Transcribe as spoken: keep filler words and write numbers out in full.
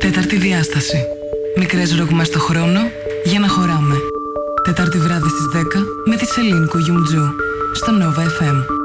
Τέταρτη διάσταση. Μικρές ροκ μες στο χρόνο για να χωράμε. Τετάρτη βράδυ στις δέκα με τη Σελήνη Κουγιουμτζού στο Nova εφ εμ.